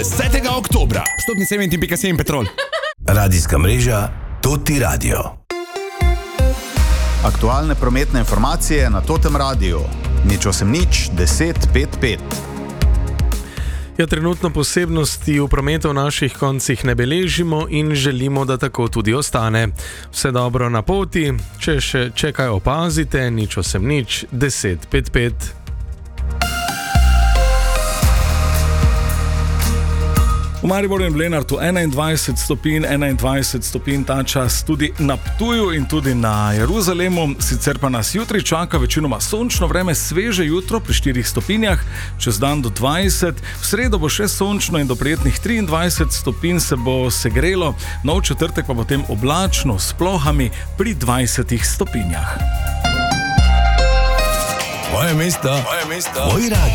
10. oktobra. Vstopni 7.7 Petrol. Radijska mreža Toti Radio. Aktualne prometne informacije na Totem Radiu. 08-10-5-5. Ja, trenutno posebnosti v prometu v naših koncih ne beležimo in želimo, da tako tudi ostane. Vse dobro na poti, če kaj opazite, 08-10-5-5. V Mariboru in v Lenartu 21 stopinj ta čas, tudi na Ptuju in tudi na Jeruzalemu. Sicer pa nas jutri čaka večinoma sončno vreme, sveže jutro pri 4 stopinjah, čez dan do 20. V sredo bo še sončno in do prijetnih 23 stopinj se bo segrelo, nov četrtek pa potem oblačno s plohami pri 20 stopinjah. Moje mesto, moj radio.